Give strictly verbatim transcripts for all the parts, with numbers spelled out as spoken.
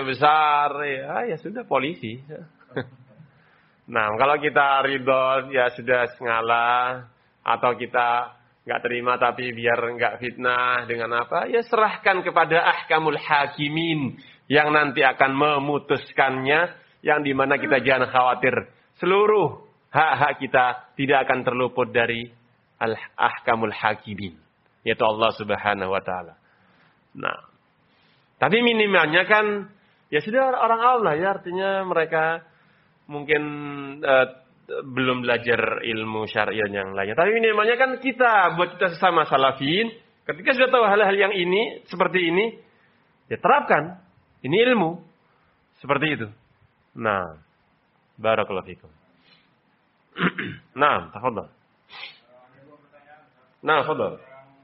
besar, ya, ya sudah polisi. Nah, kalau kita ridho, ya sudah ngalah, atau kita nggak terima tapi biar nggak fitnah dengan apa, ya serahkan kepada ahkamul hakimin yang nanti akan memutuskannya, yang dimana kita jangan khawatir seluruh hak-hak kita tidak akan terluput dari al-ahkamul hakimin, yaitu Allah Subhanahu wa taala. Nah, tapi minimalnya kan ya sudah orang Allah, ya artinya mereka mungkin uh, belum belajar ilmu syariah yang lainnya. Tapi minimalnya kan kita, buat kita sesama salafin, ketika sudah tahu hal-hal yang ini, seperti ini, ya terapkan. Ini ilmu. Seperti itu. Nah, barakallahu fikum. Nah, tafadhal. Nah, tafadhal.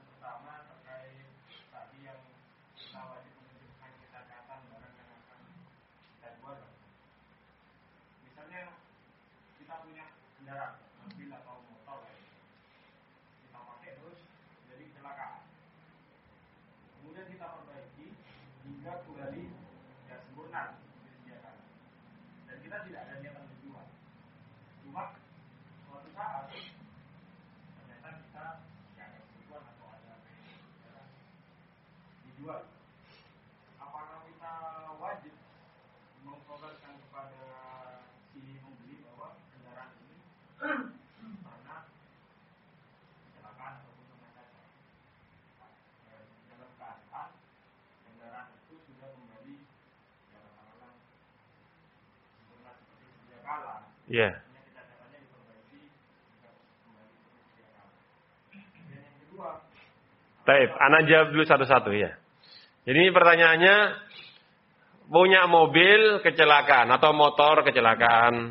Apakah kita wajib mengkhabarkan kepada si pembeli bahwa kendaraan ini pernah kecelakaan ataupun kemacetan? Dalam keadaan kendaraan itu sudah kembali ya katakanlah sempurna seperti sedia kala. Iya. Hanya kecacatannya diperbaiki jika kembali seperti sedia kala. Dan yang kedua, Taib, ana jawab dulu satu-satu ya. Jadi ini pertanyaannya, punya mobil kecelakaan atau motor kecelakaan.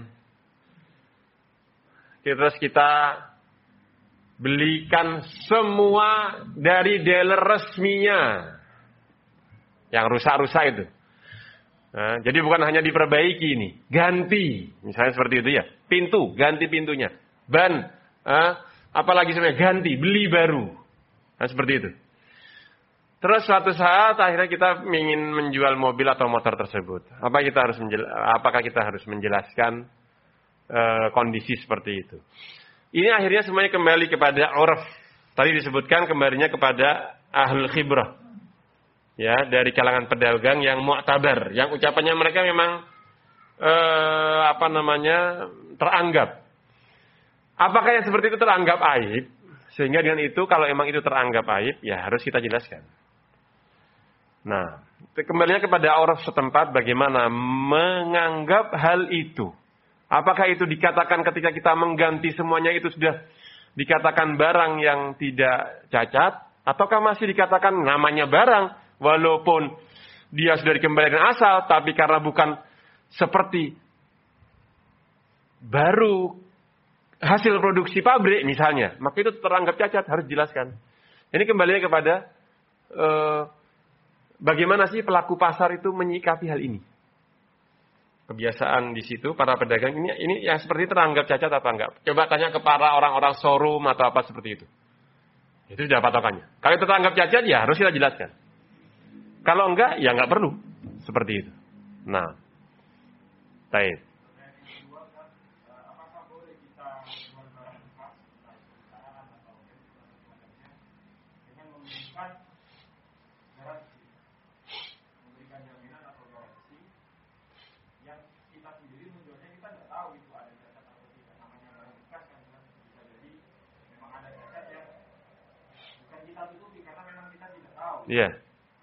Terus kita belikan semua dari dealer resminya. Yang rusak-rusak itu. Nah, jadi bukan hanya diperbaiki ini, ganti. Misalnya seperti itu ya. Pintu, ganti pintunya. Ban, eh, apalagi sebenarnya ganti, beli baru. Nah, seperti itu. Terus suatu saat akhirnya kita ingin menjual mobil atau motor tersebut. Apa kita harus menjel- apakah kita harus menjelaskan uh, kondisi seperti itu? Ini akhirnya semuanya kembali kepada urf. Tadi disebutkan kembalinya kepada ahlul khibrah. Ya, dari kalangan pedagang yang mu'tabar, yang ucapannya mereka memang uh, apa namanya? Teranggap. Apakah yang seperti itu teranggap aib? Sehingga dengan itu kalau emang itu teranggap aib, ya harus kita jelaskan. Nah, kembalinya kepada uruf setempat bagaimana menganggap hal itu. Apakah itu dikatakan ketika kita mengganti semuanya itu sudah dikatakan barang yang tidak cacat? Ataukah masih dikatakan namanya barang walaupun dia sudah dikembalikan asal, tapi karena bukan seperti baru hasil produksi pabrik misalnya, maka itu teranggap cacat, harus dijelaskan. Ini kembalinya kepada uh, bagaimana sih pelaku pasar itu menyikapi hal ini. Kebiasaan di situ para pedagang ini ini yang seperti teranggap cacat apa enggak? Coba tanya ke para orang-orang showroom atau apa seperti itu. Itu sudah patokannya. Kalau itu teranggap cacat ya harus kita jelaskan. Kalau enggak ya enggak perlu seperti itu. Nah, baik. Iya.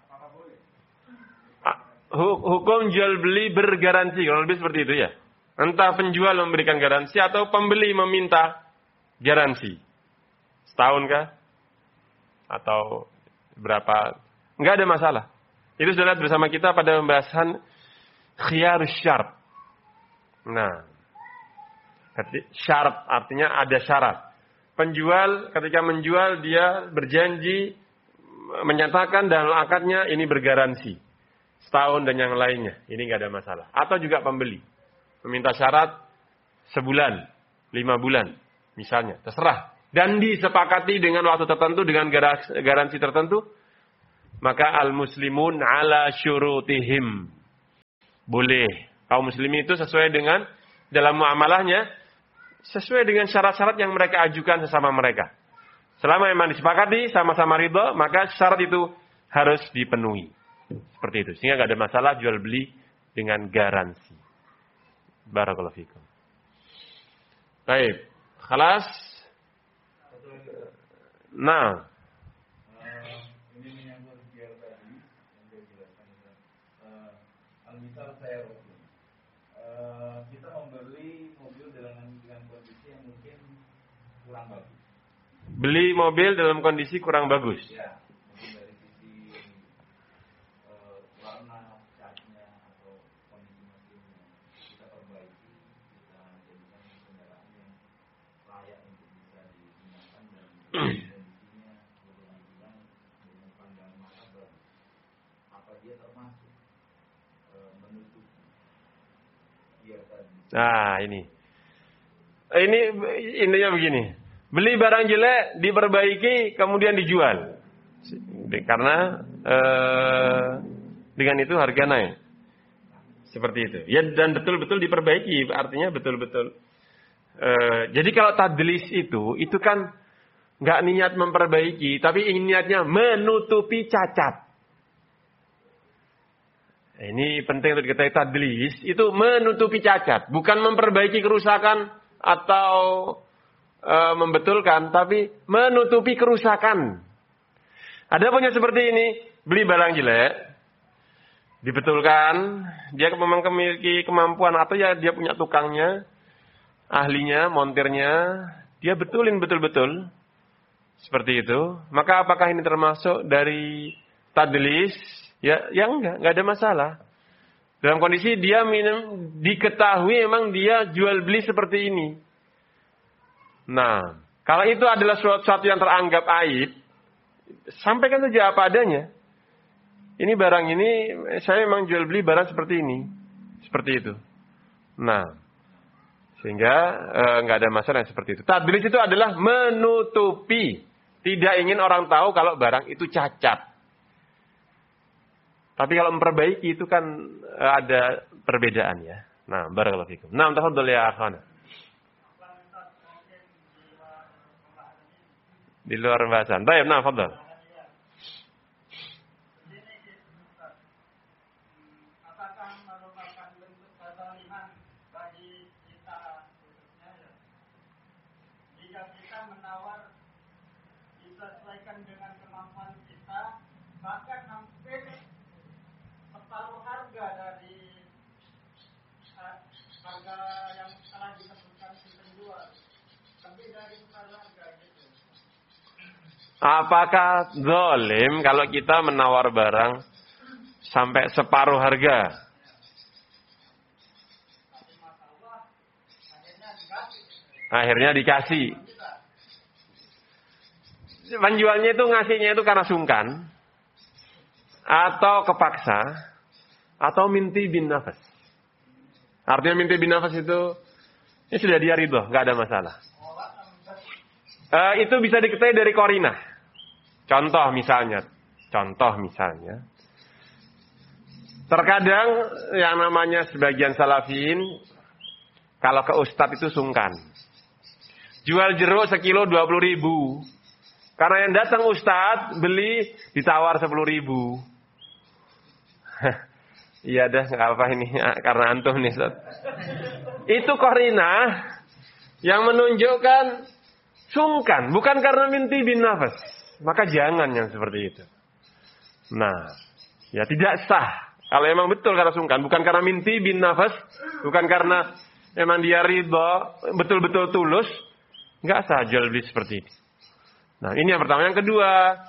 Hukum jual beli bergaransi, kalau lebih seperti itu ya. Entah penjual memberikan garansi atau pembeli meminta garansi. Setahun kah? Atau berapa? Enggak ada masalah. Itu sudah lihat bersama kita pada pembahasan khiyarus syarat. Nah, syarat artinya ada syarat. Penjual ketika menjual dia berjanji menyatakan dalam akadnya ini bergaransi setahun dan yang lainnya, ini nggak ada masalah. Atau juga pembeli meminta syarat sebulan, lima bulan, misalnya, terserah. Dan disepakati dengan waktu tertentu dengan garansi tertentu, maka al muslimun ala syurutihim. boleh. Kaum muslimin itu sesuai dengan dalam muamalahnya, sesuai dengan syarat-syarat yang mereka ajukan sesama mereka. Selama memang disepakati, sama-sama ridho, maka syarat itu harus dipenuhi. Seperti itu. Sehingga nggak ada masalah jual beli dengan garansi. Barakallahu fikum. Baik. Khalas. Nah. Ini menyangkut biar tadi yang saya jelaskan. Misal saya kita membeli mobil dengan dengan kondisi yang mungkin kurang bagus. Beli mobil dalam kondisi kurang bagus. Ya, mungkin dari sisi uh, warna, catnya atau kondisi mesinnya kita perbaiki, kita jadikan kendaraan yang layak untuk bisa digunakan dan kondisinya boleh dibilang dengan pandangan mata bagus. Apa dia termasuk uh, menutupi biar tadi? Nah, ini. Ini intinya begini. Beli barang jelek, diperbaiki, kemudian dijual. Karena eh, dengan itu harga naik. Seperti itu. Ya, dan betul-betul diperbaiki, artinya betul-betul. Eh, jadi kalau tadlis itu, itu kan nggak niat memperbaiki, tapi niatnya menutupi cacat. Ini penting untuk diketahui, tadlis itu menutupi cacat, bukan memperbaiki kerusakan atau e, membetulkan, tapi menutupi kerusakan. Ada punya seperti ini, beli barang jelek, dibetulkan, dia memang memiliki kemampuan atau ya dia punya tukangnya, ahlinya, montirnya, dia betulin betul-betul. Seperti itu. Maka apakah ini termasuk dari tadlis? Ya, ya enggak, enggak ada masalah. Dalam kondisi dia minum, diketahui memang dia jual beli seperti ini. Nah, kalau itu adalah sesuatu yang teranggap aib, sampaikan saja apa adanya. Ini barang ini, saya memang jual beli barang seperti ini. Seperti itu. Nah, sehingga eh, enggak ada masalah yang seperti itu. Tadlis itu adalah menutupi. Tidak ingin orang tahu kalau barang itu cacat. Tapi kalau memperbaiki itu kan ada perbedaan ya. Nah, barakallahu fikum. Nah, tafadhol ya akhwana. Di luar pembahasan. Baik, nah, tafadhol. Apakah merupakan bentuk kezaliman bagi kita khususnya ya? Jika kita menawar disesuaikan dengan kemampuan kita, bahkan hampir separuh harga dari uh, harga yang telah disebutkan si penjual, lebih dari separuh harga gitu. Apakah zalim kalau kita menawar barang sampai separuh harga? Akhirnya dikasih. Penjualnya itu ngasihnya itu karena sungkan, atau kepaksa, atau minti bin nafas. Artinya minti bin nafas itu, ini sudah dia ridho, nggak ada masalah. Uh, itu bisa diketahui dari qarinah. Contoh misalnya, contoh misalnya, terkadang yang namanya sebagian salafin, kalau ke ustadz itu sungkan. Jual jeruk sekilo dua puluh ribu. Karena yang datang ustadz beli ditawar sepuluh ribu. Iya dah, nggak apa ini karena antum nih Ustaz. Itu qarinah yang menunjukkan sungkan, bukan karena minti bin nafas. Maka jangan yang seperti itu. Nah, ya tidak sah. Kalau emang betul karena sungkan, bukan karena minti bin nafas, bukan karena memang dia ridho, betul-betul tulus, nggak sah jual beli seperti ini. Nah, ini yang pertama. Yang kedua,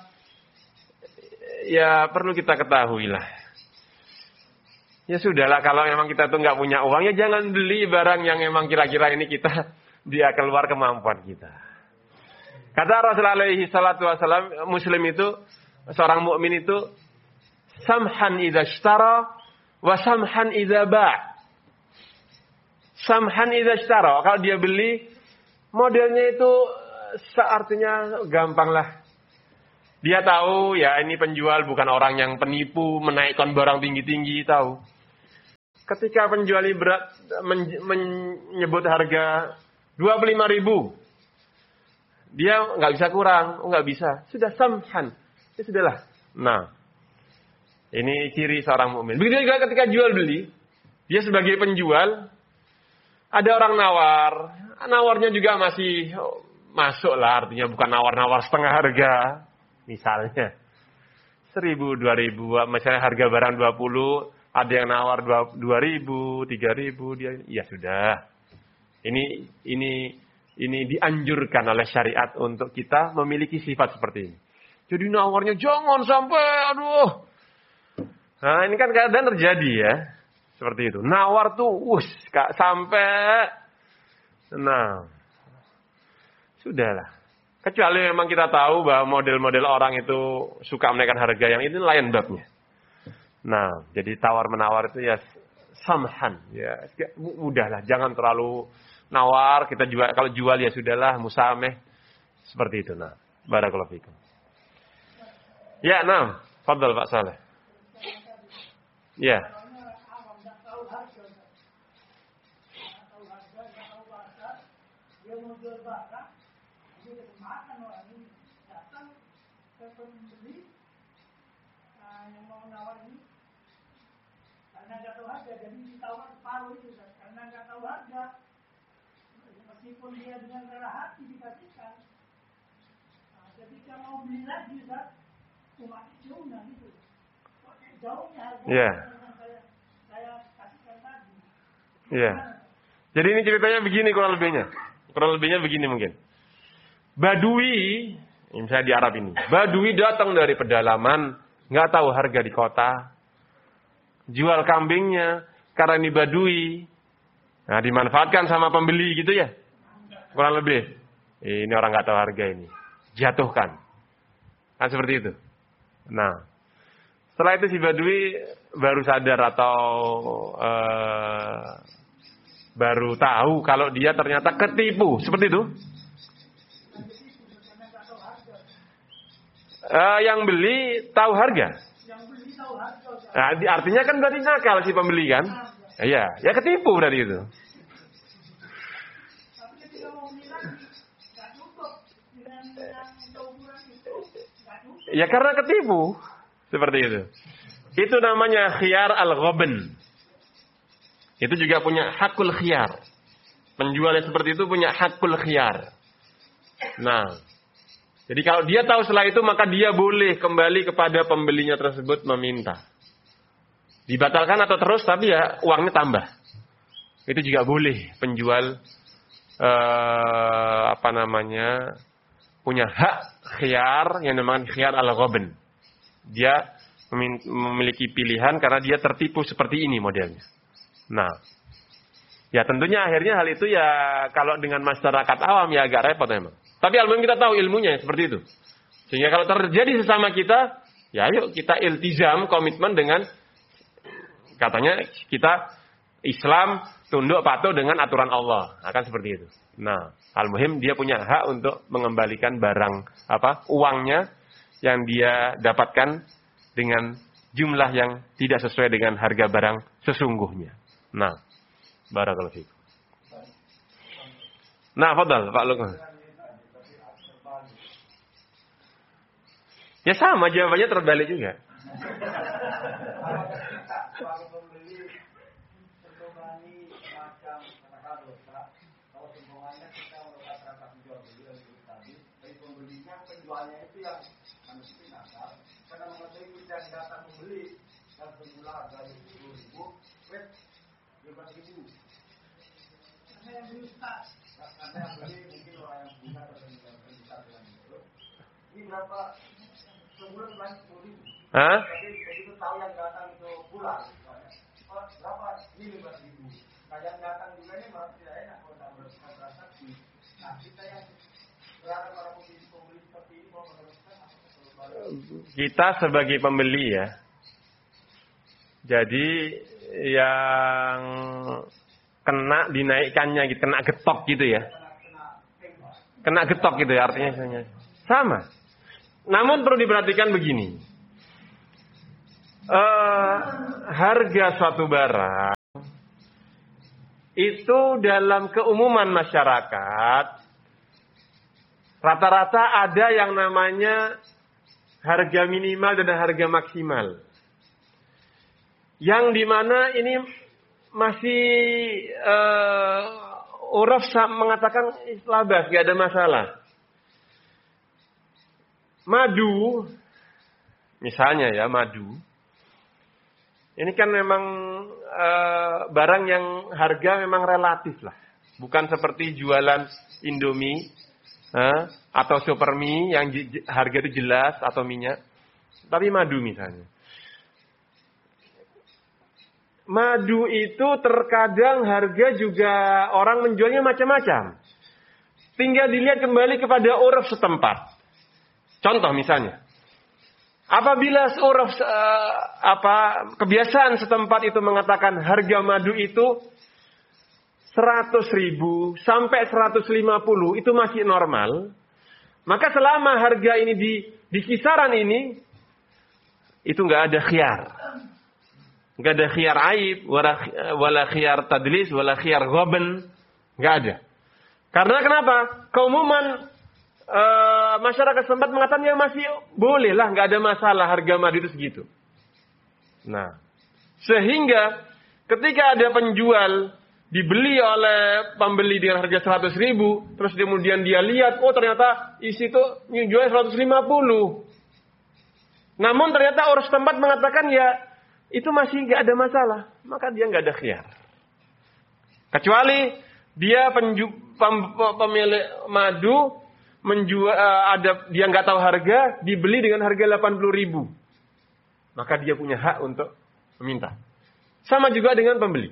ya perlu kita ketahui lah. Ya sudahlah, kalau memang kita tuh nggak punya uang, ya jangan beli barang yang memang kira-kira ini kita dia keluar kemampuan kita. Kata Rasulullah alaihi salatu wasallam, muslim itu, seorang mukmin itu, samhan idza ishtara wa samhan idza ba'. Samhan idza ishtara, kalau dia beli, modelnya itu seartinya gampang lah. Dia tahu ya ini penjual bukan orang yang penipu, menaikkan barang tinggi-tinggi, tahu. Ketika penjual berat men- menyebut harga dua puluh lima ribu, dia nggak bisa kurang, oh, nggak bisa. Sudah samhan, ya sudahlah. Nah, ini ciri seorang mukmin. Begitu juga ketika jual beli, dia sebagai penjual, ada orang nawar, nawarnya juga masih oh, masuk lah, artinya bukan nawar-nawar setengah harga, misalnya seribu, dua ribu, misalnya harga barang dua puluh. Ada yang nawar dua ribu, tiga ribu, dia ya sudah. Ini ini ini dianjurkan oleh syariat untuk kita memiliki sifat seperti ini. Jadi nawarnya jangan sampai aduh. Nah, ini kan kadang terjadi ya. Seperti itu. Nawar tuh us Kak sampai nah. Sudahlah. Kecuali memang kita tahu bahwa model-model orang itu suka menaikkan harga yang itu lain babnya. Nah, jadi tawar-menawar itu ya samhan, ya mudahlah, jangan terlalu nawar, kita jual, kalau jual ya sudahlah, musameh, seperti itu. Nah, barakallahu fikum. Ya, nah, fadhal Pak Saleh. Ya. Karena nggak tahu harga, jadi ditawar separuh itu, karena nggak tahu harga, meskipun dia dengan rela hati dikasihkan. Nah, ketika mau beli lagi, cuma jauhnya gitu, jauhnya harga yeah. yang saya, saya kasihkan tadi. Iya. Yeah. Jadi ini ceritanya begini kurang lebihnya, kurang lebihnya begini mungkin. Badui, misalnya di Arab ini, Badui datang dari pedalaman, nggak tahu harga di kota. Jual kambingnya karena ini badui. Nah, dimanfaatkan sama pembeli gitu ya. Kurang lebih. Ini orang nggak tahu harga ini. Jatuhkan. Kan seperti itu. Nah, setelah itu si badui baru sadar atau uh, baru tahu kalau dia ternyata ketipu. Seperti itu. Uh, yang beli tahu harga. Nah, artinya kan berarti nakal si pembeli kan? Iya, ya ketipu berarti itu. Ya karena ketipu. Seperti itu. Itu namanya khiyar al-ghabn. Itu juga punya hakul khiyar. Penjual yang seperti itu punya hakul khiyar. Nah, jadi kalau dia tahu setelah itu maka dia boleh kembali kepada pembelinya tersebut meminta. Dibatalkan atau terus tapi ya uangnya tambah. Itu juga boleh penjual eh, apa namanya punya hak khiyar yang namanya khiyar al-ghabn. Dia memiliki pilihan karena dia tertipu seperti ini modelnya. Nah, ya tentunya akhirnya hal itu ya kalau dengan masyarakat awam ya agak repot memang. Tapi alhamdulillah kita tahu ilmunya seperti itu. Sehingga kalau terjadi sesama kita, ya ayo kita iltizam komitmen dengan katanya kita Islam tunduk patuh dengan aturan Allah. Akan seperti itu. Nah, al-muhim dia punya hak untuk mengembalikan barang apa uangnya yang dia dapatkan dengan jumlah yang tidak sesuai dengan harga barang sesungguhnya. Nah, barakallahu fiik. Nah, fadhal Pak Lukman. Ya sama jawabannya terbalik juga. Penjualnya itu yang manusia nakal, karena mengetahui yang datang membeli dan bermula harga sepuluh ribu, wet lima ribu. Karena yang beli ustaz, karena yang beli mungkin orang yang punya atau yang bisa dengan itu. Ini berapa sebulan kan sepuluh ribu. Hah? Jadi begitu tahu yang datang itu pulang, oh, berapa ini lima ribu. Nah yang datang juga ini malah tidak enak kalau tidak bertransaksi. Nah kita yang berada pada posisi pembeli seperti ini mau meneruskan atau kita sebagai pembeli ya. Jadi yang kena dinaikkannya gitu, kena getok gitu ya. Kena getok gitu ya artinya sama. Namun perlu diperhatikan begini. Uh, harga suatu barang itu dalam keumuman masyarakat rata-rata ada yang namanya harga minimal dan harga maksimal. Yang dimana ini masih uh, uraf mengatakan labas, gak ada masalah. Madu, misalnya ya madu, ini kan memang uh, barang yang harga memang relatif lah. Bukan seperti jualan Indomie uh, atau Supermie yang harga itu jelas atau minyak. Tapi madu misalnya. Madu itu terkadang harga juga orang menjualnya macam-macam. Tinggal dilihat kembali kepada uruf setempat. Contoh misalnya, apabila uruf uh, apa kebiasaan setempat itu mengatakan harga madu itu seratus ribu sampai seratus lima puluh itu masih normal, maka selama harga ini di di kisaran ini itu nggak ada khiyar. Nggak ada khiyar aib, wala, wala khiyar tadlis, wala khiyar ghaban. Nggak ada. Karena kenapa? Keumuman e, masyarakat setempat mengatakan ya masih boleh lah, nggak ada masalah harga madu itu segitu. Nah, sehingga ketika ada penjual dibeli oleh pembeli dengan harga seratus ribu, terus kemudian dia lihat, oh ternyata isi itu jualnya seratus lima puluh. Namun ternyata orang setempat mengatakan ya, itu masih nggak ada masalah, maka dia nggak ada khiyar. Kecuali dia penju, pem, pemilik madu menjual, ada dia nggak tahu harga, dibeli dengan harga delapan puluh ribu, maka dia punya hak untuk meminta. Sama juga dengan pembeli,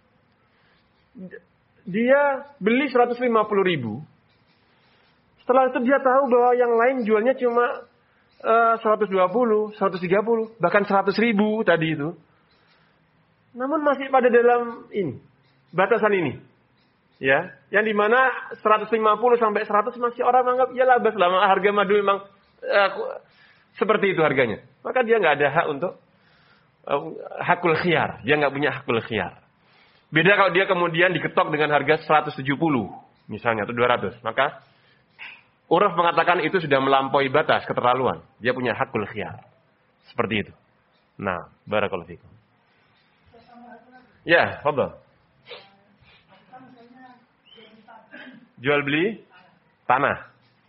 dia beli seratus lima puluh ribu, setelah itu dia tahu bahwa yang lain jualnya cuma Uh, seratus dua puluh, seratus tiga puluh, bahkan seratus ribu tadi itu. Namun masih pada dalam ini, batasan ini. Ya, yang dimana seratus lima puluh sampai seratus masih orang menganggap ya labas lah, harga madu memang uh, seperti itu harganya. Maka dia nggak ada hak untuk uh, hakul khiyar, dia nggak punya hakul khiyar. Beda kalau dia kemudian diketok dengan harga seratus tujuh puluh misalnya atau dua ratus, maka uruf mengatakan itu sudah melampaui batas keterlaluan. Dia punya hakul khiyar. Seperti itu. Nah, barakallahu fikum. Ya, fadhal. Jual beli tanah.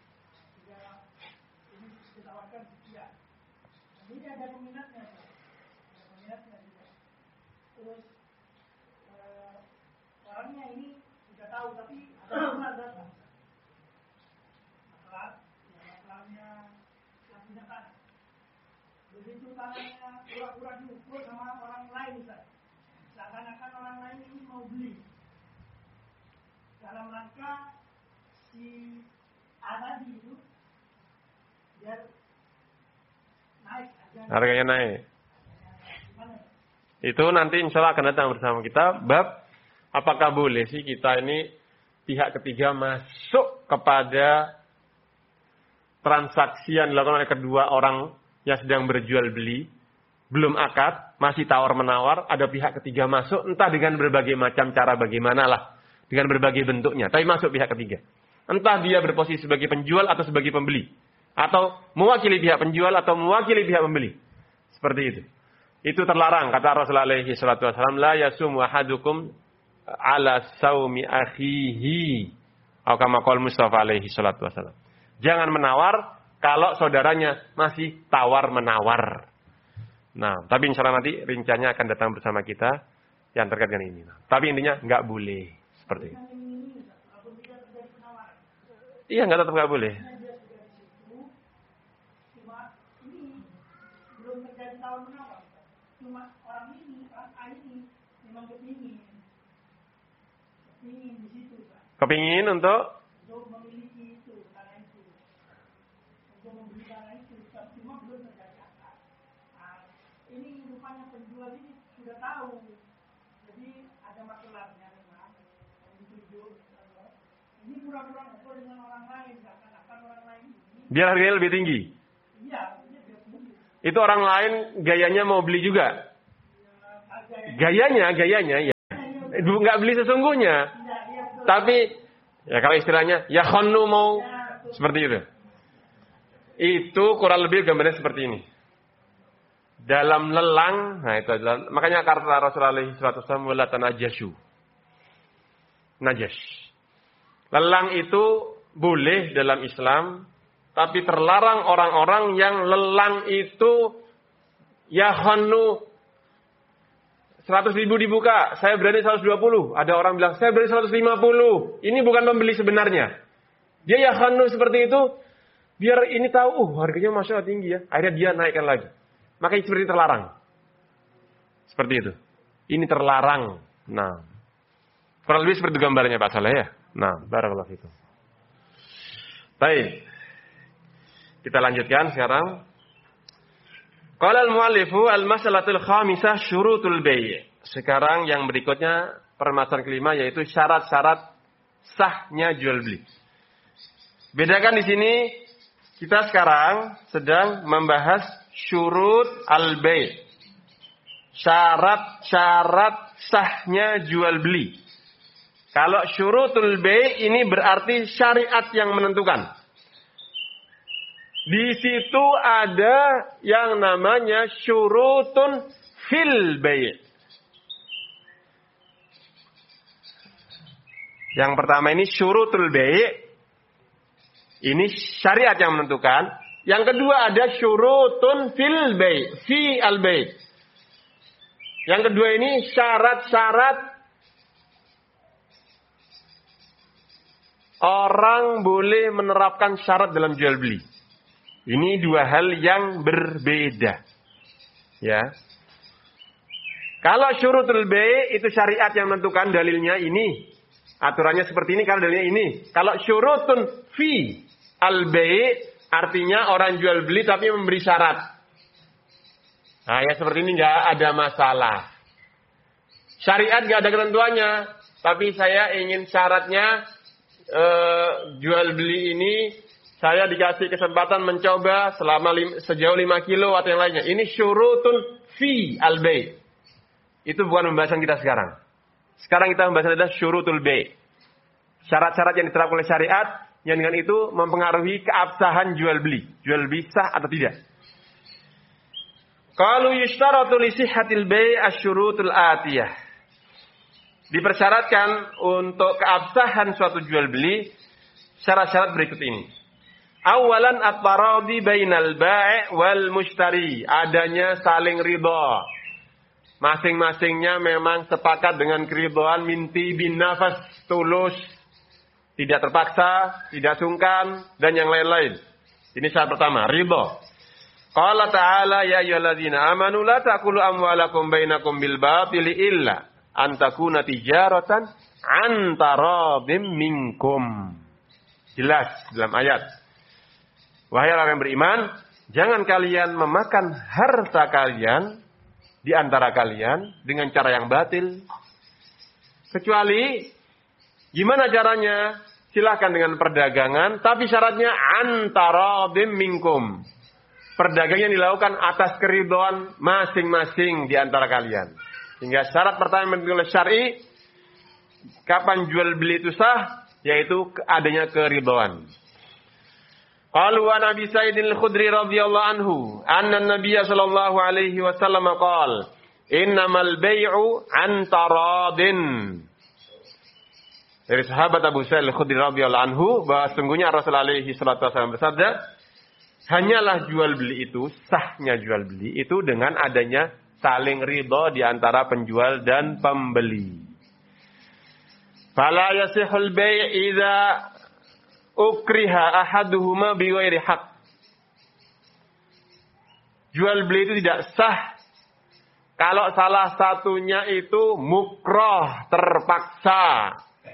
Orangnya ini sudah tahu tapi ada datang. Begitu tanahnya pura-pura diukur sama orang lain, seakan-akan orang lain ini mau beli. Dalam rangka si A tadi itu biar naik. Harganya naik. Itu nanti insya Allah akan datang bersama kita. Bab, apakah boleh sih kita ini pihak ketiga masuk kepada transaksi yang dilakukan oleh kedua orang yang sedang berjual beli, belum akad, masih tawar-menawar, ada pihak ketiga masuk, entah dengan berbagai macam cara bagaimanalah, dengan berbagai bentuknya, tapi masuk pihak ketiga. Entah dia berposisi sebagai penjual atau sebagai pembeli, atau mewakili pihak penjual atau mewakili pihak pembeli. Seperti itu. Itu terlarang, kata Rasulullah alaihi salatu wasallam, la yasumu ahadukum ala saumi akhihi. Atau kama qala Mustafa alaihi salatu wasallam. Jangan menawar kalau saudaranya masih tawar-menawar. Nah, tapi insya Allah nanti rinciannya akan datang bersama kita yang terkait dengan ini. Nah, tapi intinya nggak boleh seperti itu. Iya, nggak tetap nggak boleh. Cuma ini belum terjadi tawar-menawar. Cuma orang ini, orang A ini memang kepingin, kepingin di situ. Kepingin untuk penjual ini sudah tahu, jadi ada masalahnya memang. Ini pura-pura ngobrol dengan orang lain, akan orang lain ini. Biar harganya lebih tinggi. Iya, dia biar tinggi. Itu orang lain gayanya mau beli juga. Gayanya, gayanya ya. nggak beli sesungguhnya. Tapi ya kalau istilahnya ya khonu mau seperti itu. Itu kurang lebih gambarnya seperti ini. Dalam lelang, nah itu adalah, makanya kata Rasulullah shallallahu alaihi wasallam wala tanajashu. Najas. Lelang itu boleh dalam Islam, tapi terlarang orang-orang yang lelang itu ya khanu seratus ribu dibuka, saya berani seratus dua puluh. Ada orang bilang saya berani seratus lima puluh. Ini bukan pembeli sebenarnya. Dia ya khanu seperti itu, biar ini tahu, uh harganya masya Allah tinggi ya. Akhirnya dia naikkan lagi. Maka itu seperti terlarang. Seperti itu. Ini terlarang. Nah. Kurang lebih seperti gambarnya Pak Saleh ya. Nah, barakallahu fikum. Baik. Kita lanjutkan sekarang. Qala al-muallifu al-mas'alatul khamisah syurutul bai'. Sekarang yang berikutnya permasalahan kelima yaitu syarat-syarat sahnya jual beli. Bedakan di sini kita sekarang sedang membahas syurut al-bai'. Syarat-syarat sahnya jual beli. Kalau syurutul bai' ini berarti syariat yang menentukan. Di situ ada yang namanya syurutun fil bai'. Yang pertama ini syurutul bai'. Ini syariat yang menentukan. Yang kedua ada syurutun fil bai', fi al bai'. Yang kedua ini syarat-syarat orang boleh menerapkan syarat dalam jual beli. Ini dua hal yang berbeda. Ya. Kalau syurutul bai' itu syariat yang menentukan, dalilnya ini. Aturannya seperti ini, kalau dalilnya ini. Kalau syurutun fi al bai' artinya orang jual beli tapi memberi syarat. Nah, ya seperti ini nggak ada masalah. Syariat nggak ada ketentuannya, tapi saya ingin syaratnya Uh, jual beli ini saya dikasih kesempatan mencoba selama lim, sejauh lima kilo atau yang lainnya. Ini syurutun fi al bai'. Itu bukan pembahasan kita sekarang. Sekarang kita membahas adalah syurutul bai'. Syarat-syarat yang diterapkan oleh syariat yang dengan itu mempengaruhi keabsahan jual beli. Jual beli sah atau tidak. Qalu yushtaratu li sihhatil bai' asy-syurutul atiyah. Dipersyaratkan untuk keabsahan suatu jual beli syarat-syarat berikut ini. Awalan at-taradi bainal bai' wal mushtari, adanya saling ridha. Masing-masingnya memang sepakat dengan keridhaan minti bin nafas, tulus, tidak terpaksa, tidak sungkan dan yang lain-lain. Ini syarat pertama, ridha. Qala ta'ala ya ayyuhalladzina amanu la ta'kulu amwalakum bainakum bil batili illa antakuna tijaratan antarabim minkum. Jelas dalam ayat. Wahai orang yang beriman, jangan kalian memakan harta kalian di antara kalian dengan cara yang batil. Kecuali gimana caranya? Silakan dengan perdagangan, tapi syaratnya antarabim minkum. Perdagangan yang dilakukan atas keridhaan masing-masing di antara kalian. Sehingga syarat pertama yang penting oleh syar'i, kapan jual beli itu sah, yaitu adanya keridhaan. Qalu an Abi Sa'id al-Khudri radhiyallahu anhu, anna an-nabiy sallallahu alaihi wasallam qala, "Innamal bai'u an taradin." Dari sahabat Abu Sa'id al-Khudri radhiyallahu anhu bahwa sungguhnya Rasulullah alaihi salatu wasallam bersabda, hanyalah jual beli itu, sahnya jual beli itu dengan adanya saling ridha di antara penjual dan pembeli. Fala yasihul bai' idza ukriha ahaduhuma bighairi haq. Jual beli itu tidak sah kalau salah satunya itu mukrah, terpaksa.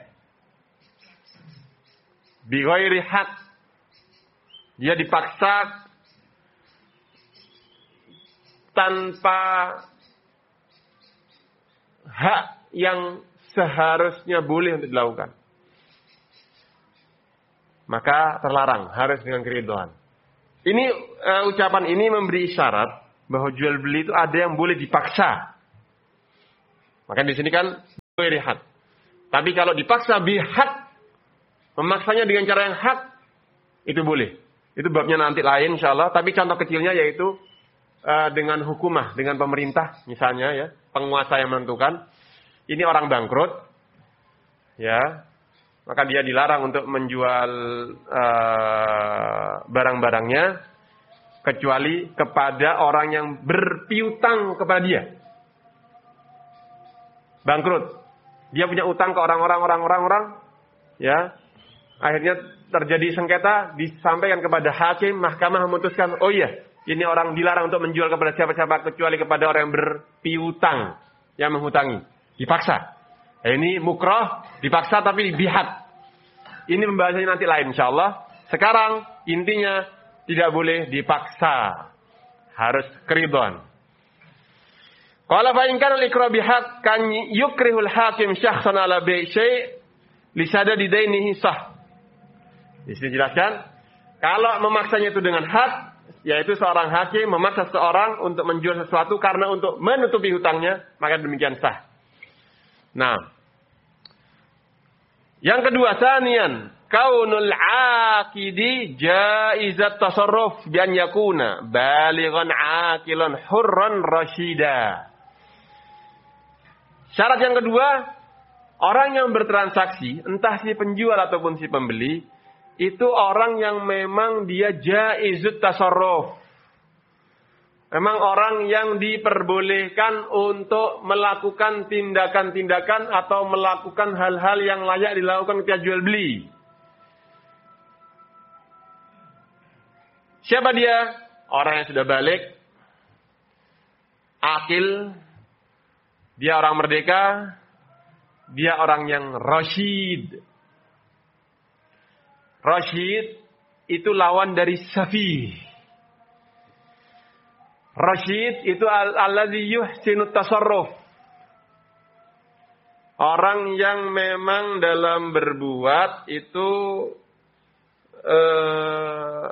Bighairi haq. Dia dipaksa tanpa hak yang seharusnya boleh untuk dilakukan. Maka terlarang, harus dengan keridhaan. Ini uh, ucapan ini memberi isyarat bahwa jual beli itu ada yang boleh dipaksa. Maka di sini kan hak. Tapi kalau dipaksa bihak, memaksanya dengan cara yang hak, itu boleh. Itu babnya nanti lain insyaallah. Tapi contoh kecilnya yaitu uh, dengan hukumah, dengan pemerintah misalnya ya, penguasa yang menentukan. Ini orang bangkrut, ya, maka dia dilarang untuk menjual uh, barang-barangnya kecuali kepada orang yang berpiutang kepada dia. Bangkrut, dia punya utang ke orang-orang, orang-orang, orang, ya. Akhirnya terjadi sengketa, disampaikan kepada hakim, mahkamah memutuskan, oh iya, ini orang dilarang untuk menjual kepada siapa-siapa kecuali kepada orang yang berpiutang, yang menghutangi. Dipaksa. Nah, ini mukrah, dipaksa tapi bihak. Ini pembahasannya nanti lain insyaallah. Sekarang intinya tidak boleh dipaksa. Harus keridhaan. Qala fa in kana al-ikrah bihaq kan yukrihul hakim syakhsan ala bi syai' li sadadi dainihi sah. Di sini jelaskan, kalau memaksanya itu dengan hak, yaitu seorang hakim memaksa seorang untuk menjual sesuatu karena untuk menutupi hutangnya, maka demikian sah. Nah, yang kedua, sanian, kaunul aqidi jaizat tasarruf bi an yakuna balighan aqilan hurran rasyida. Syarat yang kedua, orang yang bertransaksi, entah si penjual ataupun si pembeli, itu orang yang memang dia jaizut tasarruf. Memang orang yang diperbolehkan untuk melakukan tindakan-tindakan atau melakukan hal-hal yang layak dilakukan ketika jual beli. Siapa dia? Orang yang sudah balik, akil, dia orang merdeka, dia orang yang rasyid. Rasyid itu lawan dari safih. Rasyid itu alladzi yuhsinu tasarruf. Orang yang memang dalam berbuat itu uh,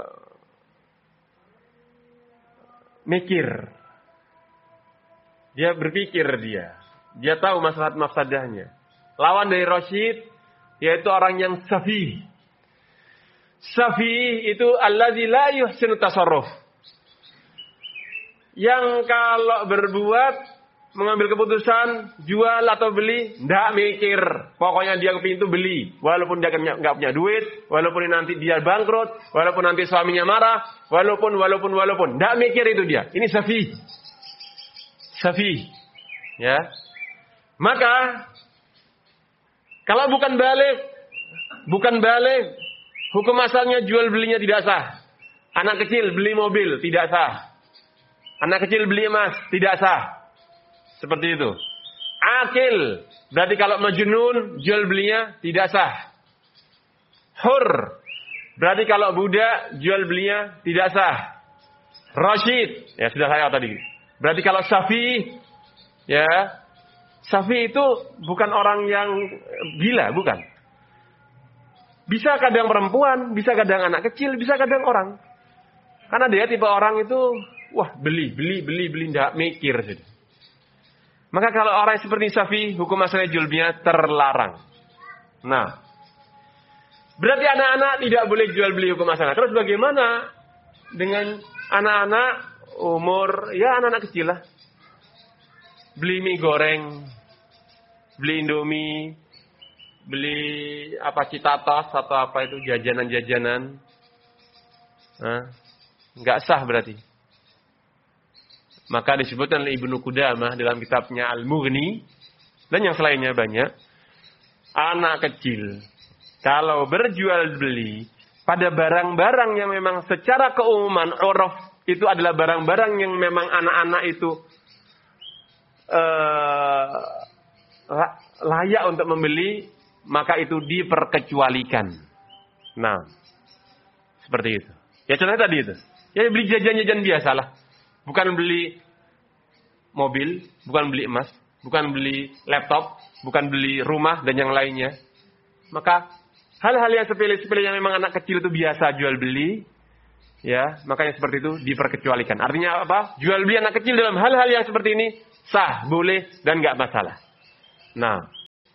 mikir. Dia berpikir dia. Dia tahu maslahat mafsadahnya. Lawan dari rasyid yaitu orang yang safih. Safih itu alladzi la yuhsinu tasarruf. Yang kalau berbuat, mengambil keputusan, jual atau beli, ndak mikir. Pokoknya dia kepingin itu beli. Walaupun dia nggak punya duit, walaupun nanti dia bangkrut, walaupun nanti suaminya marah, walaupun, walaupun, walaupun. Ndak mikir itu dia. Ini safih. Safih. Ya. Maka, kalau bukan balik, bukan balik, hukum asalnya jual belinya tidak sah. Anak kecil beli mobil, tidak sah. Anak kecil beli emas, tidak sah. Seperti itu. Akil, berarti kalau majnun, jual belinya tidak sah. Hur, berarti kalau budak, jual belinya tidak sah. Rasyid, ya sudah saya tadi. Berarti kalau safi, ya, safi itu bukan orang yang gila, bukan. Bisa kadang perempuan, bisa kadang anak kecil, bisa kadang orang. Karena dia tipe orang itu, wah beli, beli, beli, beli, tidak mikir. Maka kalau orang seperti safi, hukum asalnya jual belinya terlarang. Nah, berarti anak-anak tidak boleh jual beli hukum asalnya. Terus bagaimana dengan anak-anak umur, ya anak-anak kecil lah. Beli mie goreng, beli indomie, beli apa citatos atau apa itu jajanan-jajanan, nah, nggak sah berarti. Maka disebutkan oleh Ibnu Qudamah dalam kitabnya Al-Mughni dan yang selainnya banyak, anak kecil kalau berjual beli pada barang-barang yang memang secara keumuman uruf itu adalah barang-barang yang memang anak-anak itu uh, layak untuk membeli, maka itu diperkecualikan. Nah, seperti itu. Ya contohnya tadi itu. Ya beli jajan-jajan biasalah. Bukan beli mobil, bukan beli emas, bukan beli laptop, bukan beli rumah dan yang lainnya. Maka hal-hal yang sepele-sepele yang memang anak kecil itu biasa jual beli, ya, makanya seperti itu diperkecualikan. Artinya apa? Jual beli anak kecil dalam hal-hal yang seperti ini sah, boleh dan enggak masalah. Nah,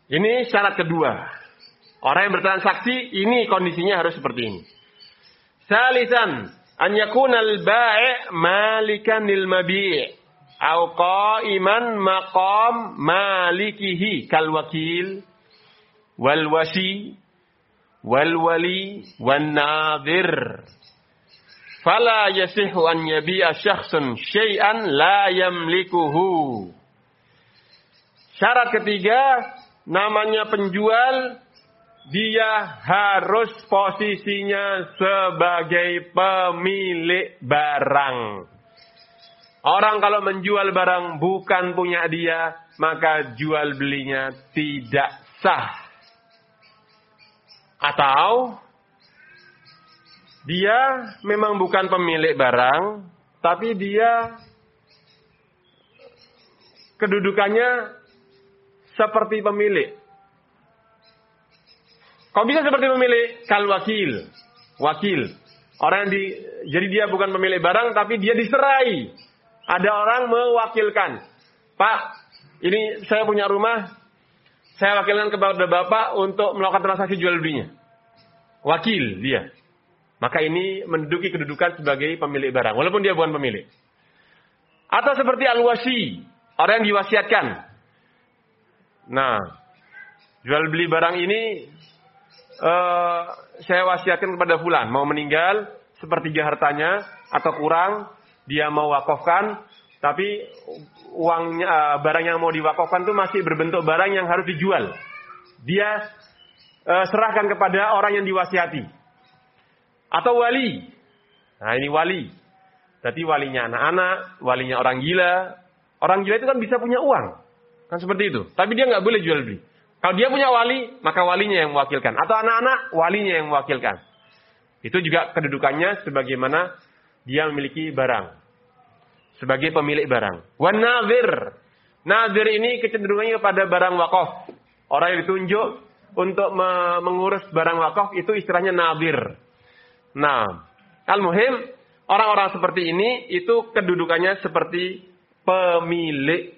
Ini syarat kedua. Orang yang bertransaksi, ini kondisinya harus seperti ini. Salisan, an yakunal bai' malikan lil mabi' au qa'iman maqam malikihi kal wakil wal wasi wal wali wan nadhir. Fala yasihu an yabi'a syakhsun syai'an la yamlikuhu. Syarat ketiga, namanya penjual, dia harus posisinya sebagai pemilik barang. Orang kalau menjual barang bukan punya dia, maka jual belinya tidak sah. Atau dia memang bukan pemilik barang, tapi dia kedudukannya seperti pemilik. Kok bisa seperti pemilik? Kal wakil. Wakil. Orang yang di, jadi dia bukan pemilik barang, tapi dia diserai. Ada orang mewakilkan. Pak, ini saya punya rumah. Saya wakilkan kepada Bapak untuk melakukan transaksi jual belinya. Wakil dia. Maka ini menduduki kedudukan sebagai pemilik barang. Walaupun dia bukan pemilik. Atau seperti al-wasi. Orang yang diwasiatkan. Nah, jual beli barang ini Uh, saya wasiatkan kepada fulan, mau meninggal sepertiga hartanya atau kurang, dia mau wakafkan, tapi uangnya uh, barang yang mau diwakafkan itu masih berbentuk barang yang harus dijual. Dia uh, serahkan kepada orang yang diwasiati. Atau wali. Nah, ini wali. Berarti walinya anak-anak, walinya orang gila. Orang gila itu kan bisa punya uang. Kan seperti itu. Tapi dia nggak boleh jual beli. Kalau dia punya wali, maka walinya yang mewakilkan. Atau anak-anak, walinya yang mewakilkan. Itu juga kedudukannya sebagaimana dia memiliki barang. Sebagai pemilik barang. Wan nadhir. Nadhir ini kecenderungannya kepada barang wakaf. Orang yang ditunjuk untuk me- mengurus barang wakaf itu istilahnya nadhir. Nah, al-muhim, orang-orang seperti ini itu kedudukannya seperti pemilik.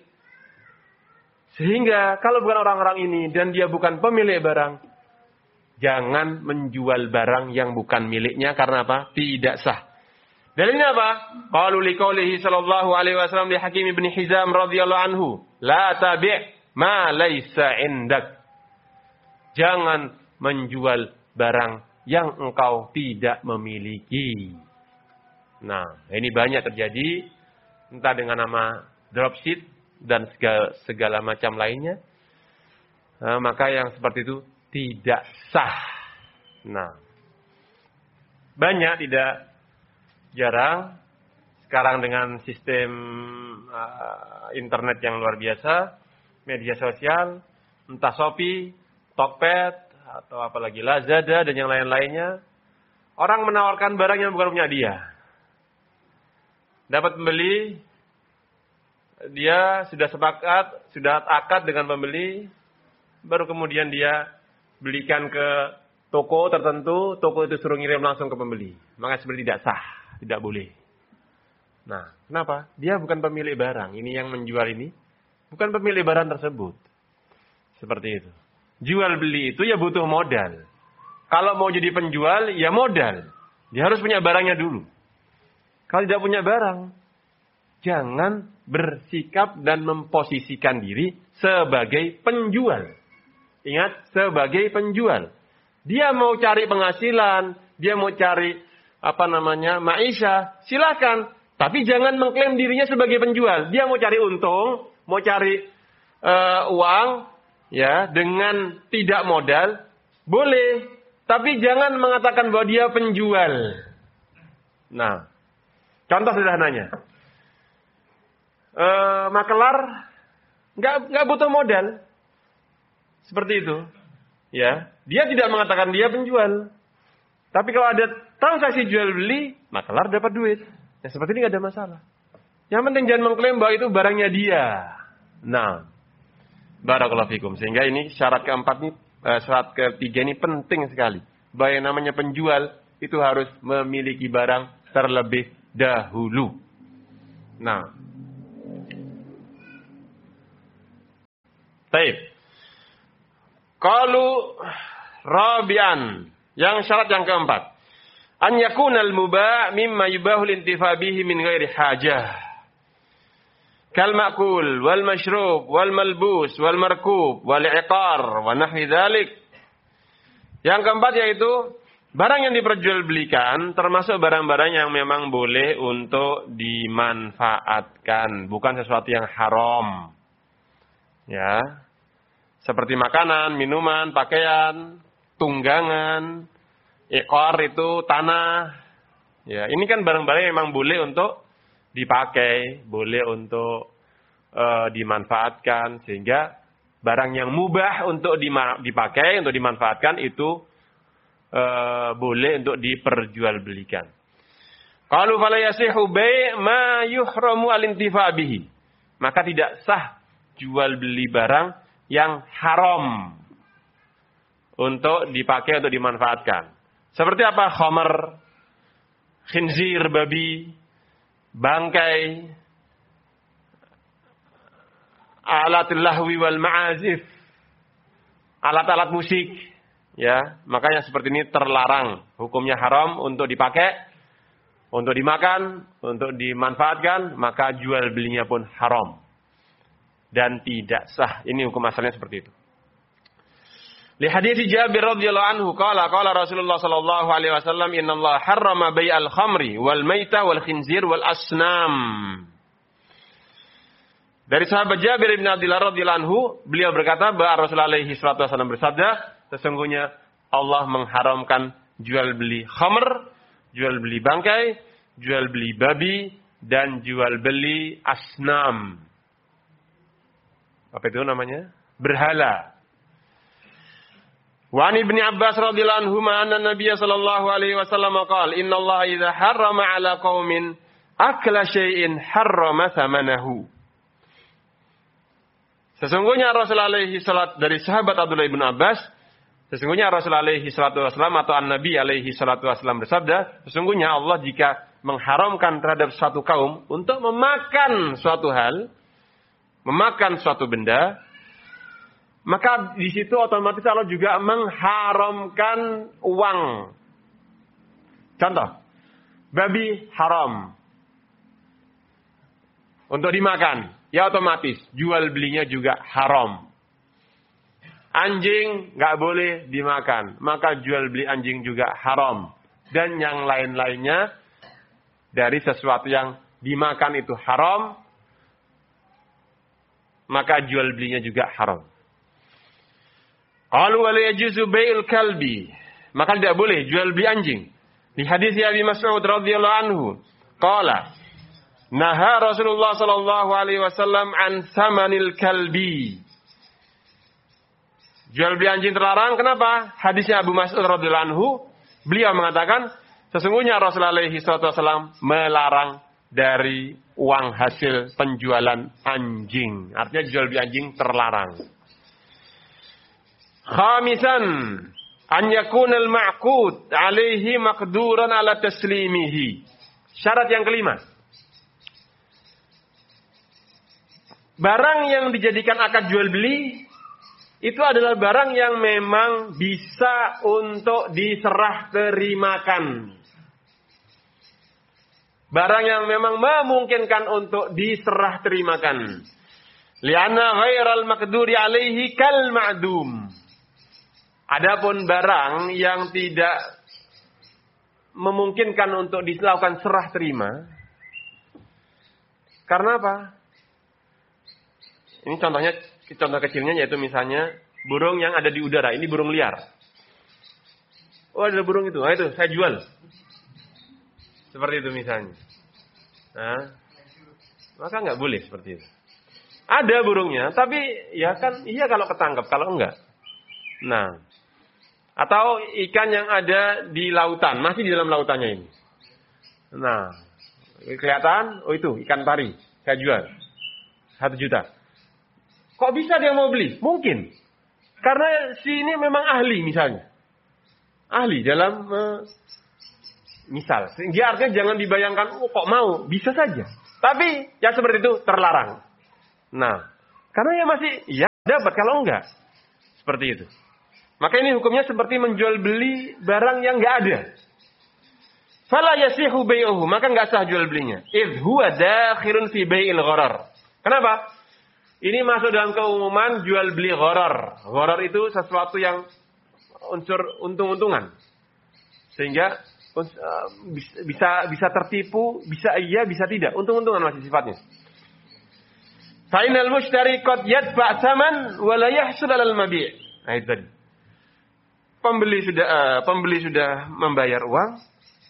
Sehingga kalau bukan orang-orang ini dan dia bukan pemilik barang, jangan menjual barang yang bukan miliknya. Karena apa? Tidak sah. Dalilnya apa? Qalu liqaulihi sallallahu alaihi wasallam li Hakim bin Hizam radhiyallahu anhu, la tabi' ma laisa indak. Jangan menjual barang yang engkau tidak memiliki. Nah, ini banyak terjadi, entah dengan nama dropship dan segala, segala macam lainnya. Nah, maka yang seperti itu tidak sah. Nah, banyak, tidak jarang sekarang dengan sistem uh, internet yang luar biasa, media sosial, entah Shopee, Tokped, atau apalagi Lazada dan yang lain-lainnya, orang menawarkan barang yang bukan punya dia. Dapat pembeli, dia sudah sepakat, sudah akad dengan pembeli, baru kemudian dia belikan ke toko tertentu, toko itu suruh ngirim langsung ke pembeli. Maka sebenarnya tidak sah, tidak boleh. Nah, kenapa? Dia bukan pemilik barang. Ini yang menjual ini bukan pemilik barang tersebut. Seperti itu. Jual beli itu ya butuh modal. Kalau mau jadi penjual, ya modal. Dia harus punya barangnya dulu. Kalau tidak punya barang, jangan bersikap dan memposisikan diri sebagai penjual. Ingat, sebagai penjual. Dia mau cari penghasilan, dia mau cari apa namanya maisha, silakan. Tapi jangan mengklaim dirinya sebagai penjual. Dia mau cari untung, mau cari uh, uang, ya, dengan tidak modal, boleh. Tapi jangan mengatakan bahwa dia penjual. Nah, contoh sederhananya. Uh, makelar nggak nggak butuh modal, seperti itu, ya. Dia tidak mengatakan dia penjual, tapi kalau ada transaksi jual beli, makelar dapat duit. Ya, seperti ini nggak ada masalah. Yang penting jangan mengklaim bahwa itu barangnya dia. Nah, barakallahu fikum. Sehingga ini syarat keempat ini, uh, syarat ketiga ini penting sekali. Bahwa yang namanya penjual itu harus memiliki barang terlebih dahulu. Nah. Baik. Qalu rabi'an, yang syarat yang keempat, an yakunal mubah mimma yubahul intifa bihi min ghairi hajah. Kal ma'kul wal mashrub wal malbus wal markub wal iqar wa nahwi dzalik. Yang keempat yaitu barang yang diperjualbelikan termasuk barang-barang yang memang boleh untuk dimanfaatkan, bukan sesuatu yang haram. Ya. Seperti makanan, minuman, pakaian, tunggangan, iqar itu tanah. Ya, ini kan barang-barang yang memang boleh untuk dipakai, boleh untuk uh, dimanfaatkan, sehingga barang yang mubah untuk dipakai, untuk dimanfaatkan itu Uh, boleh untuk diperjualbelikan. Qalu fala yasihu bai' ma yuhramu al-intifa bihi. Maka tidak sah jual beli barang yang haram untuk dipakai, untuk dimanfaatkan. Seperti apa? Khamar, khinzir, babi, bangkai, alatul lahwi wal ma'azif, alat-alat musik. Ya, makanya seperti ini terlarang, hukumnya haram untuk dipakai, untuk dimakan, untuk dimanfaatkan, maka jual belinya pun haram dan tidak sah. Ini hukum asalnya seperti itu. Li hadits Jabir radhiyallahu anhu qala qala Rasulullah sallallahu alaihi wasallam innallaha harrama bai'al khamri wal maita wal khinzir wal asnam. Dari sahabat Jabir bin Abdullah radhiyallahu anhu, beliau berkata bahwa Rasulullah alaihi wasallam bersabda, sesungguhnya Allah mengharamkan jual beli khamr, jual beli bangkai, jual beli babi, dan jual beli asnam. Apa itu namanya? Berhala. Wa an Ibnu Abbas radhiyallahu anhu anna Nabiy sallallahu alaihi wasallam qala inna Allah idza harrama ala qaumin akla syai'in harrama thamanahu. Sesungguhnya Rasulullah alaihi salat dari sahabat Abdullah bin Abbas, sesungguhnya Rasulullah alaihi salatu wasallam atau An-Nabi alaihi salatu wasallam bersabda, sesungguhnya Allah jika mengharamkan terhadap suatu kaum untuk memakan suatu hal, memakan suatu benda, maka di situ otomatis Allah juga mengharamkan uang. Contoh, babi haram untuk dimakan, ya otomatis jual belinya juga haram. Anjing nggak boleh dimakan, maka jual beli anjing juga haram. Dan yang lain-lainnya dari sesuatu yang dimakan itu haram, maka jual belinya juga haram. Qalu wa la yajuzu bai'ul kalbi, maka tidak boleh jual beli anjing. Di hadis Abi Mas'ud radhiyallahu anhu, qala naha Rasulullah sallallahu alaihi wasallam an samanil kalbi. Jual beli anjing terlarang. Kenapa? Hadisnya Abu Mas'ud radhiyallahu anhu, beliau mengatakan sesungguhnya Rasulullah alaihi wasallam melarang dari uang hasil penjualan anjing. Artinya jual beli anjing terlarang. Khamisan an yakunal ma'qud alaihi maqduran ala taslimihi. Syarat yang kelima, barang yang dijadikan akad jual beli itu adalah barang yang memang bisa untuk diserah terimakan. Barang yang memang memungkinkan untuk diserah terimakan. Li'anna ghairal maqduri alaihi kal ma'dum. Adapun barang yang tidak memungkinkan untuk dilakukan serah terima. Karena apa? Ini contohnya, contoh kecilnya yaitu misalnya burung yang ada di udara. Ini burung liar. Oh, ada burung itu. Nah, itu saya jual. Seperti itu misalnya. Nah, maka nggak boleh seperti itu. Ada burungnya, tapi ya kan iya kalau ketangkep, kalau enggak. Nah, atau ikan yang ada di lautan, masih di dalam lautannya ini. Nah, kelihatan, oh itu ikan pari, saya jual satu juta. Kok bisa dia mau beli? Mungkin. Karena si ini memang ahli misalnya. Ahli dalam uh, misal. Dia artinya jangan dibayangkan, oh kok mau. Bisa saja. Tapi ya seperti itu terlarang. Nah, karena ya masih, ya dapat kalau enggak. Seperti itu. Maka ini hukumnya seperti menjual beli barang yang nggak ada. Fala yasihu bai'uhu, maka nggak sah jual belinya. Idh huwa dakhilun fi bai'il gharar. Kenapa? Ini masuk dalam keumuman jual beli gharar. Gharar itu sesuatu yang unsur untung-untungan. Sehingga uh, bisa bisa tertipu, bisa iya, bisa tidak. Untung-untungan masih sifatnya. Fa'inal mushtari qad yadfa' tsaman wa la yahsul 'alal mabi'. Nah itu tadi. Pembeli sudah uh, pembeli sudah membayar uang,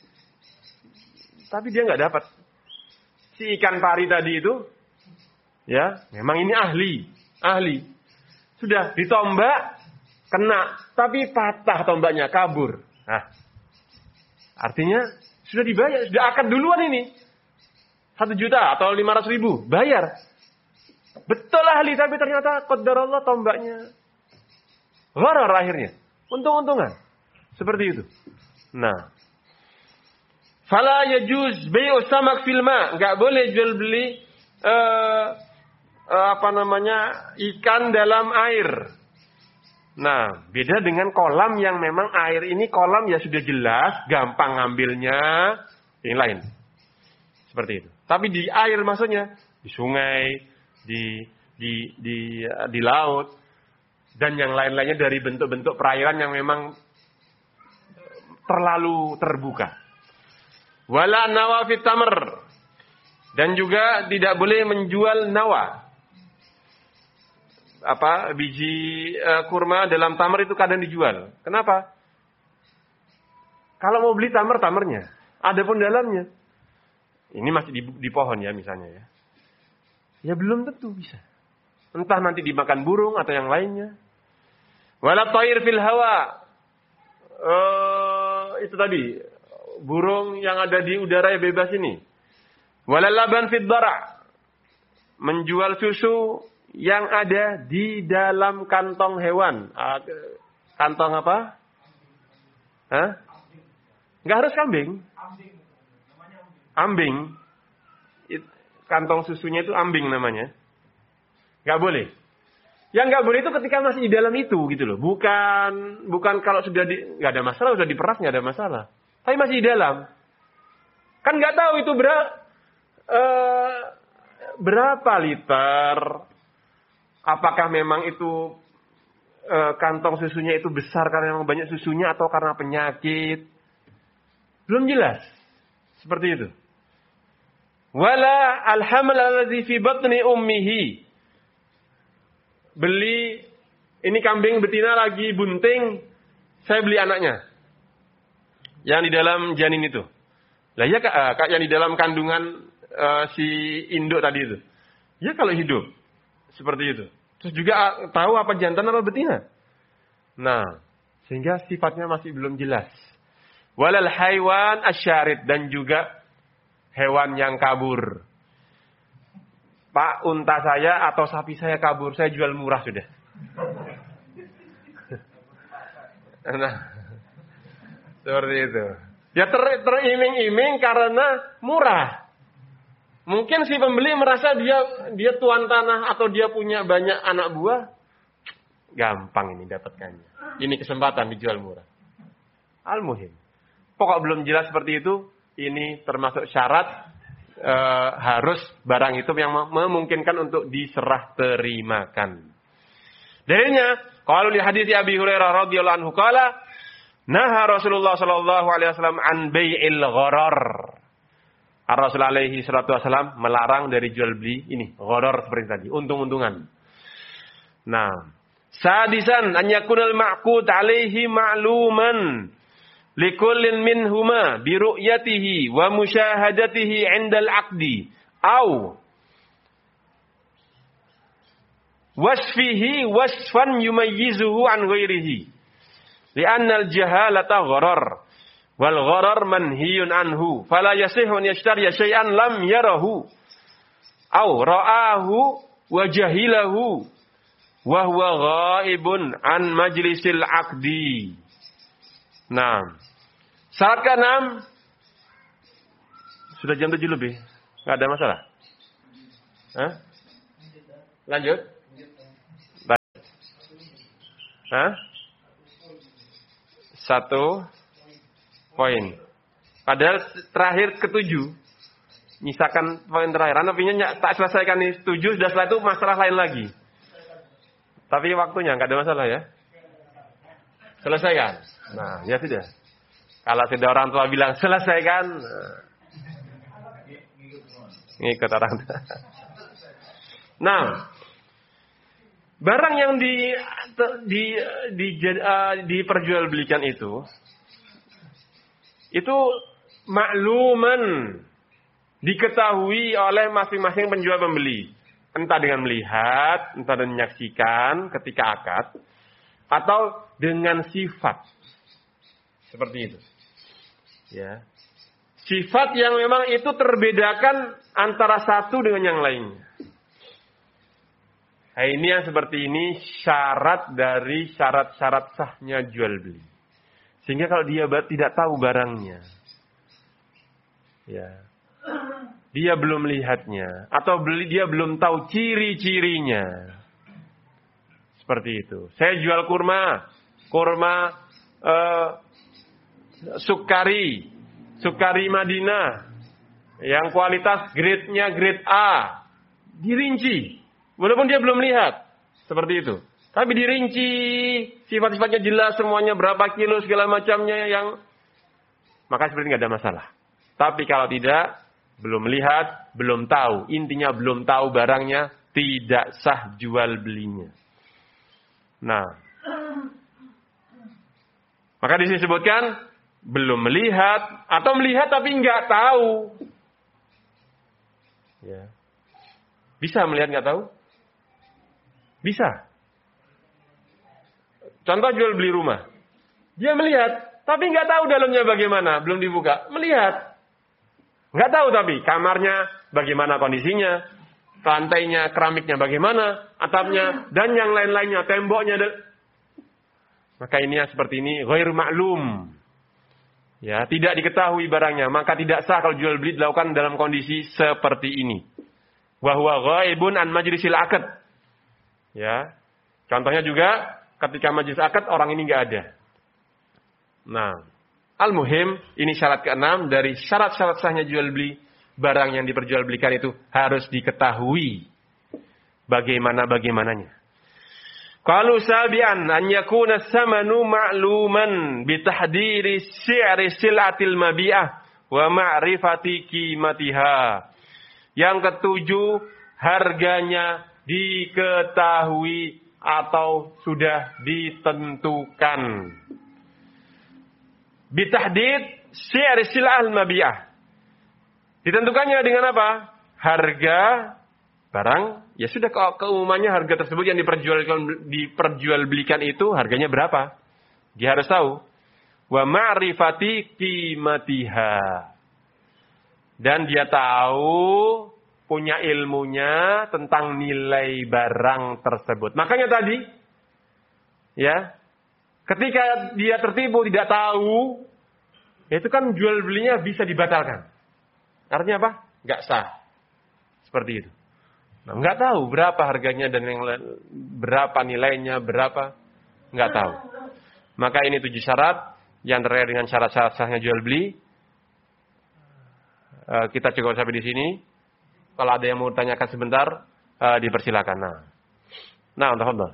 tapi dia nggak dapat. Si ikan pari tadi itu, ya, memang ini ahli, ahli. Sudah ditombak, kena, tapi patah tombaknya, kabur. Nah, artinya sudah dibayar, sudah akad duluan ini. Satu juta atau lima ratus ribu, bayar. Betul ahli, tapi ternyata qadarullah tombaknya gharar akhirnya. Untung-untungan. Seperti itu. Nah. Fala yajuz bai'u samak fil ma. Enggak boleh jual beli uh, uh, apa namanya? Ikan dalam air. Nah, beda dengan kolam yang memang air ini kolam ya sudah jelas, gampang ngambilnya, yang lain. Seperti itu. Tapi di air maksudnya di sungai, di di di di laut dan yang lain-lainnya dari bentuk-bentuk perairan yang memang terlalu terbuka. Wala nawa fit tamr. Dan juga tidak boleh menjual nawa. Apa biji uh, kurma dalam tamr itu kadang dijual. Kenapa? Kalau mau beli tamr, tamrnya. Adapun dalamnya. Ini masih di, di pohon ya misalnya ya. Ya belum tentu bisa. Entah nanti dimakan burung atau yang lainnya. Wala thair fil hawa. Uh, itu tadi burung yang ada di udara yang bebas ini. Wala laban fid dara. Menjual susu yang ada di dalam kantong hewan. Uh, kantong apa? Hah? Enggak harus kambing. Ambing. It, kantong susunya itu ambing namanya. Enggak boleh. Yang nggak boleh itu ketika masih di dalam itu gitu loh. Bukan bukan kalau sudah di nggak ada masalah, sudah diperas nggak ada masalah. Tapi masih di dalam. Kan nggak tahu itu ber, uh, berapa liter. Apakah memang itu uh, kantong susunya itu besar karena memang banyak susunya atau karena penyakit. Belum jelas. Seperti itu. Wala alhamal alladzi fi batni ummihi. Beli, ini kambing betina lagi bunting, saya beli anaknya. Yang di dalam janin itu. Lah ya kak, yang di dalam kandungan uh, si induk tadi itu. Ya kalau hidup. Seperti itu. Terus juga uh, tahu apa jantan atau betina. Nah, sehingga sifatnya masih belum jelas. Walal haywan asyarid. Dan juga hewan yang kabur. Pak, unta saya atau sapi saya kabur, saya jual murah sudah. Nah, seperti itu. Ya ter, teriming-iming karena murah. Mungkin si pembeli merasa dia dia tuan tanah atau dia punya banyak anak buah, gampang ini dapatkannya. Ini kesempatan dijual murah. Al-muhim. Pokok belum jelas seperti itu, ini termasuk syarat. E, harus barang itu yang memungkinkan untuk diserah terimakan. Dalilnya, qalu li hadits Abi Hurairah radhiyallahu anhu qala, naha Rasulullah sallallahu alaihi wasallam an bai'il gharar. Ar-Rasul alaihi salatu wasallam melarang dari jual beli ini, gharar seperti tadi, untung-untungan. Nah, sadisan an yakunal ma'qud alaihi ma'luman. Likullin minhuma biru'yatihi wa musyahadatihi 'indal 'aqdi aw wasfihi wasfan yumayyizuhu an ghairihi li'anna al-jahalata gharar wal gharar manhiyun anhu fala yasihhu an yashtariya syai'an lam yarahu aw ra'ahu wa jahilahu wa huwa ghaibun an majlisil 'aqdi. Nah, syarat keenam sudah jam tujuh lebih, nggak ada masalah. Hah? Lanjut. Baik. Hah? satu poin. Padahal terakhir ketujuh. Misalkan poin terakhir. Anda pinginnya tak selesaikan nih tujuh, sudah setelah itu masalah lain lagi. Tapi waktunya nggak ada masalah ya. Selesaikan. Nah, ya sudah. Kalau sudah orang tua bilang selesaikan, nah, ngikut orang tua. Nah, barang yang di di di, di uh, diperjualbelikan itu itu makluman, diketahui oleh masing-masing penjual pembeli, entah dengan melihat, entah dengan menyaksikan ketika akad, atau dengan sifat seperti itu. Ya, sifat yang memang itu terbedakan antara satu dengan yang lainnya. Nah, ini yang seperti ini syarat dari syarat-syarat sahnya jual beli. Sehingga kalau dia tidak tahu barangnya, ya, dia belum melihatnya, atau beli dia belum tahu ciri-cirinya, seperti itu. Saya jual kurma, kurma eh, sukari, sukari Madinah, yang kualitas grade-nya grade A, dirinci, walaupun dia belum lihat, seperti itu. Tapi dirinci, sifat-sifatnya jelas, semuanya berapa kilo, segala macamnya, yang maka seperti nggak ada masalah. Tapi kalau tidak, belum melihat, belum tahu, intinya belum tahu barangnya, tidak sah jual belinya. Nah, maka di sini disebutkan belum melihat atau melihat tapi nggak tahu. Ya. Bisa melihat nggak tahu? Bisa. Contoh jual beli rumah, dia melihat tapi nggak tahu dalamnya bagaimana, belum dibuka. Melihat, nggak tahu tapi kamarnya bagaimana kondisinya, lantainya, keramiknya bagaimana, atapnya, dan yang lain-lainnya, temboknya. Dan maka ini yang seperti ini ghairu ma'lum. Ya, tidak diketahui barangnya, maka tidak sah kalau jual beli dilakukan dalam kondisi seperti ini. Wa huwa ghaibun an majlisil akad. Ya. Contohnya juga ketika majlis akad orang ini enggak ada. Nah, al-muhim ini syarat keenam dari syarat-syarat sahnya jual beli, barang yang diperjualbelikan itu harus diketahui bagaimana-bagaimananya. Qalu sabian an yakuna samanu ma'luman bi tahdiri si'ri sil'atil mabi'ah wa ma'rifati qimatiha. Yang ketujuh, harganya diketahui atau sudah ditentukan. Bi tahdid si'ri sil'atil mabi'ah. Ditentukannya dengan apa? Harga barang, ya sudah ke keumumannya harga tersebut yang diperjualbelikan, diperjualbelikan itu harganya berapa? Dia harus tahu. Wa ma'rifati qimatiha. Dan dia tahu, punya ilmunya tentang nilai barang tersebut. Makanya tadi, ya, ketika dia tertipu tidak tahu, itu kan jual belinya bisa dibatalkan. Artinya apa? Enggak sah. Seperti itu. Nah, nggak tahu berapa harganya dan yang berapa nilainya, berapa, nggak tahu. Maka ini tujuh syarat yang terkait dengan syarat-syarat sahnya jual beli. Uh, kita cukup sampai di sini. Kalau ada yang mau tanyakan sebentar, uh, dipersilakan. Nah, nah untuk Allah.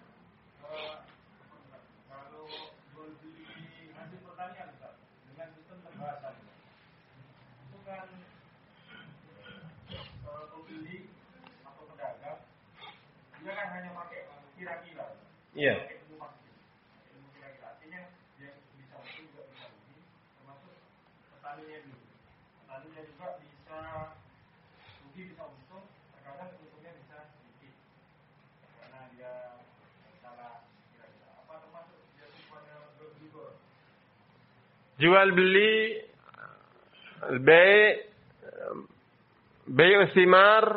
Iya. Artinya dia bisa untung juga bisa rugi, termasuk petaninya dulu. Petaninya juga bisa rugi bisa untung, terkadang untungnya bisa sedikit karena dia salah kira-kira. Apa termasuk dia semuanya berjual? Jual beli, bay, bay ustimar,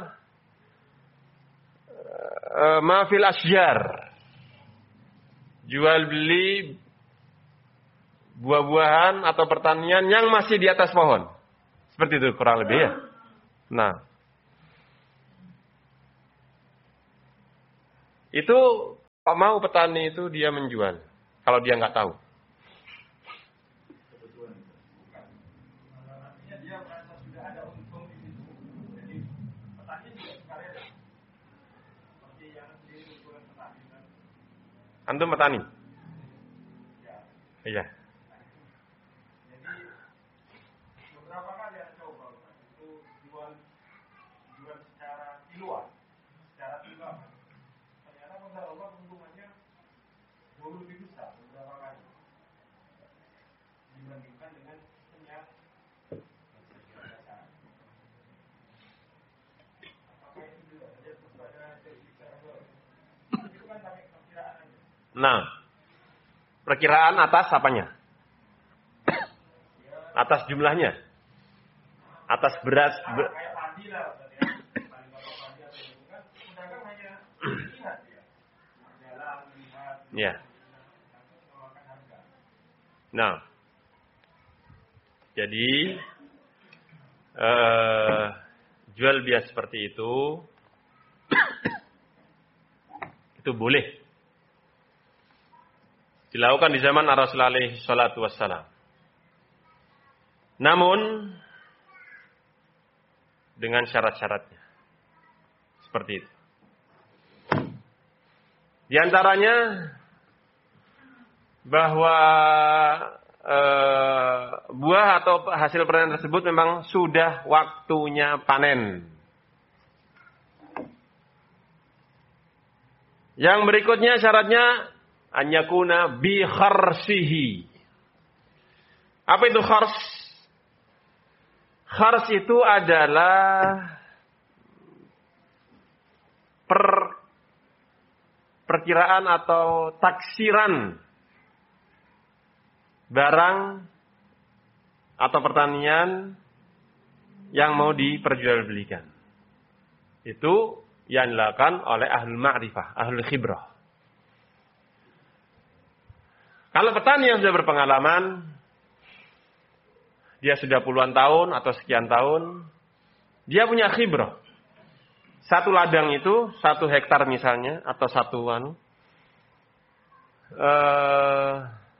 ma fil asjar. Jual beli buah-buahan atau pertanian yang masih di atas pohon. Seperti itu kurang lebih ya. Nah, itu mau petani itu dia menjual kalau dia nggak tahu. Antum petani? Iya. Jadi beberapa kali ada coba itu jual jual secara kiloan, secara kiloan. Ternyata pada Allah keuntungannya jauh lebih besar beberapa kali dibandingkan dengan minyak biasa. Apakah itu juga ada kepada dari secara itu kan pakai perkiraan aja. Nah, perkiraan atas apanya? Atas jumlahnya? Atas beras? Ber... Kayak padi lah, berarti ya. Paling gampang padi atau itu kan, pedagang hanya lihat ya. Jalan, lihat, Ya. mengeluarkan harga. Nah, jadi eh, jual bias seperti itu, itu boleh dilakukan di zaman Rasulullah alaihi salatu wassalam. Namun dengan syarat-syaratnya. Seperti itu. Di antaranya bahwa e, buah atau hasil panen tersebut memang sudah waktunya panen. Yang berikutnya syaratnya anyakuna bi kharsihi. Apa itu khars? Khars itu adalah per perkiraan atau taksiran barang atau pertanian yang mau diperjualbelikan. Itu yang dilakukan oleh ahlul ma'rifah, ahlul khibrah. Kalau petani yang sudah berpengalaman, dia sudah puluhan tahun atau sekian tahun, dia punya khibrah. Satu ladang itu, satu hektar misalnya, atau satu anu, uh,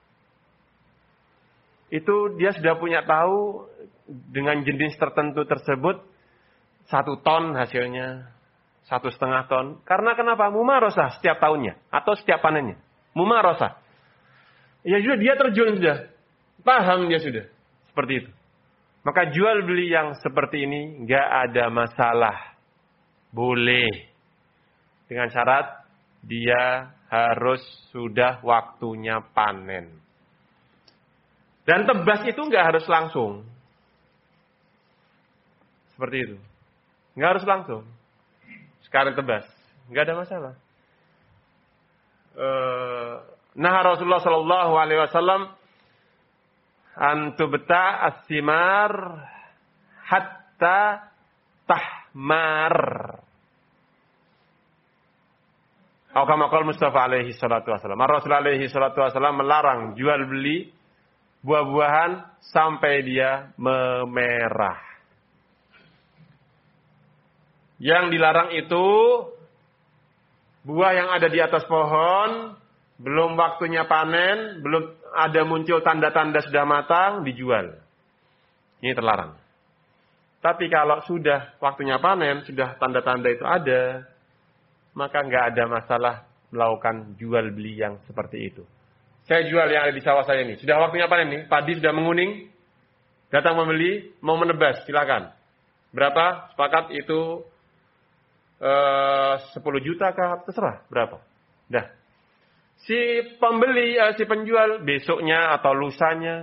itu dia sudah punya tahu dengan jenis tertentu tersebut, satu ton hasilnya, satu setengah ton. Karena kenapa? Mumarosah setiap tahunnya, atau setiap panennya. Mumarosah. Ya sudah, dia terjun sudah. Paham dia sudah. Seperti itu. Maka jual beli yang seperti ini nggak ada masalah. Boleh. Dengan syarat dia harus sudah waktunya panen. Dan tebas itu nggak harus langsung. Seperti itu. Nggak harus langsung. Sekarang tebas. Nggak ada masalah. Nah Rasulullah Shallallahu Alaihi Wasallam antubta as-simar hatta tahmar. Atau kama qala Mustafa alaihi salatu wasallam. Rasulullah alaihi salatu wasallam melarang jual beli buah-buahan sampai dia memerah. Yang dilarang itu buah yang ada di atas pohon, belum waktunya panen, belum ada muncul tanda-tanda sudah matang, dijual. Ini terlarang. Tapi kalau sudah waktunya panen, sudah tanda-tanda itu ada, maka nggak ada masalah melakukan jual beli yang seperti itu. Saya jual yang ada di sawah saya ini. Sudah waktunya panen nih, padi sudah menguning, datang membeli, mau menebas, silakan. Berapa? Sepakat itu eh, sepuluh juta kah? Terserah, berapa? Dah. Si pembeli, eh, si penjual besoknya atau lusanya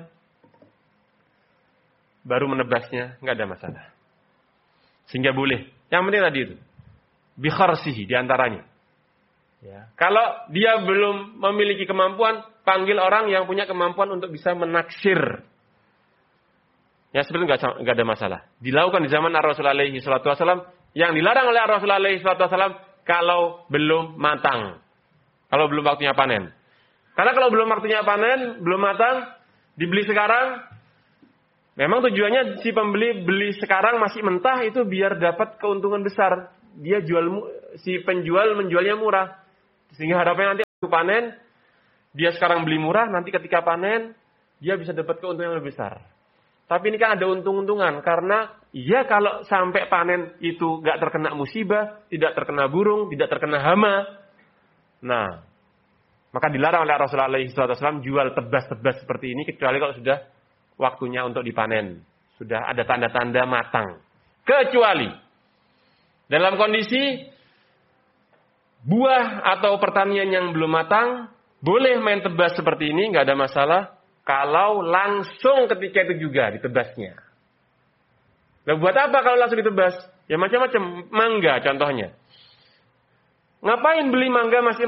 baru menebasnya, nggak ada masalah. Sehingga boleh. Yang penting tadi itu, bi kharsihi diantaranya. Ya. Kalau dia belum memiliki kemampuan, panggil orang yang punya kemampuan untuk bisa menaksir. Ya sebenarnya nggak nggak ada masalah. Dilakukan di zaman Rasulullah alaihi salatu wasallam, yang dilarang oleh Rasulullah alaihi salatu wasallam kalau belum matang. Kalau belum waktunya panen. Karena kalau belum waktunya panen, belum matang, dibeli sekarang, memang tujuannya si pembeli beli sekarang masih mentah itu biar dapat keuntungan besar. Dia jual, si penjual menjualnya murah. Sehingga harapannya nanti waktu panen, dia sekarang beli murah, nanti ketika panen, dia bisa dapat keuntungan yang lebih besar. Tapi ini kan ada untung-untungan. Karena ya kalau sampai panen itu gak terkena musibah, tidak terkena burung, tidak terkena hama, nah, Maka dilarang oleh Rasulullah shallallahu alaihi wasallam jual tebas-tebas seperti ini kecuali kalau sudah waktunya untuk dipanen. Sudah ada tanda-tanda matang. Kecuali dalam kondisi buah atau pertanian yang belum matang, boleh main tebas seperti ini, nggak ada masalah. Kalau langsung ketika itu juga ditebasnya. Nah, buat apa kalau langsung ditebas? Ya macam-macam. Mangga contohnya. Ngapain beli mangga masih